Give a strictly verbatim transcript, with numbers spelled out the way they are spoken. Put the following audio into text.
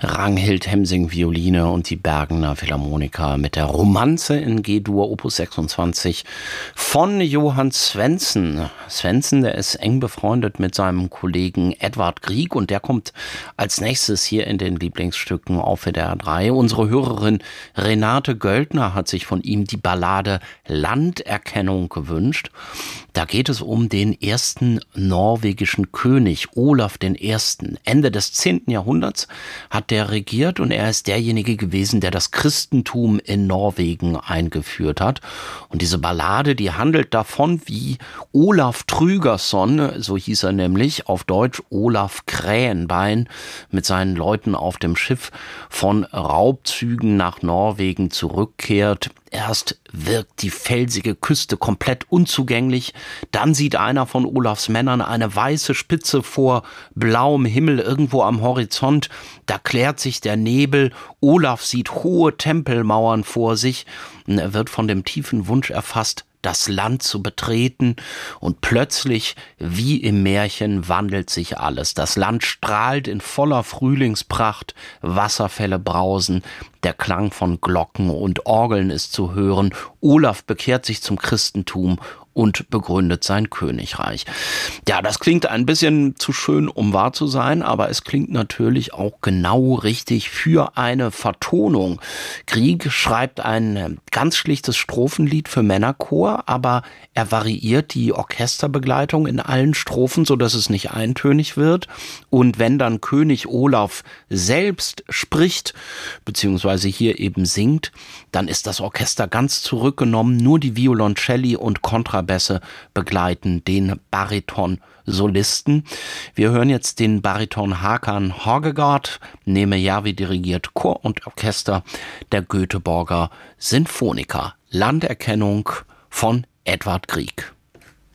Ragnhild Hemsing Violine und die Bergener Philharmoniker mit der Romanze in G-Dur Opus sechsundzwanzig von Johann Svendsen. Svendsen, der ist eng befreundet mit seinem Kollegen Edvard Grieg und der kommt als nächstes hier in den Lieblingsstücken auf W D R drei. Unsere Hörerin Renate Göldner hat sich von ihm die Ballade Landerkennung gewünscht. Da geht es um den ersten norwegischen König, Olaf der Erste. Ende des zehnten Jahrhunderts hat der regiert und er ist derjenige gewesen, der das Christentum in Norwegen eingeführt hat. Und diese Ballade, die handelt davon, wie Olaf Tryggvason, so hieß er nämlich, auf Deutsch Olaf Krähenbein, mit seinen Leuten auf dem Schiff von Raubzügen nach Norwegen zurückkehrt. Erst wirkt die felsige Küste komplett unzugänglich, dann sieht einer von Olafs Männern eine weiße Spitze vor blauem Himmel irgendwo am Horizont, da klärt sich der Nebel, Olaf sieht hohe Tempelmauern vor sich und er wird von dem tiefen Wunsch erfasst, das Land zu betreten und plötzlich, wie im Märchen, wandelt sich alles. Das Land strahlt in voller Frühlingspracht, Wasserfälle brausen, der Klang von Glocken und Orgeln ist zu hören. Olaf bekehrt sich zum Christentum und begründet sein Königreich. Ja, das klingt ein bisschen zu schön, um wahr zu sein, aber es klingt natürlich auch genau richtig für eine Vertonung. Grieg schreibt ein ganz schlichtes Strophenlied für Männerchor, aber er variiert die Orchesterbegleitung in allen Strophen, so dass es nicht eintönig wird. Und wenn dann König Olaf selbst spricht, beziehungsweise hier eben singt, dann ist das Orchester ganz zurückgenommen, nur die Violoncelli und Kontrabässe begleiten den Bariton-Solisten. Wir hören jetzt den Bariton Hakan Horgegaard, Neme Järvi dirigiert Chor und Orchester der Göteborger Sinfoniker. Landerkennung von Edvard Grieg.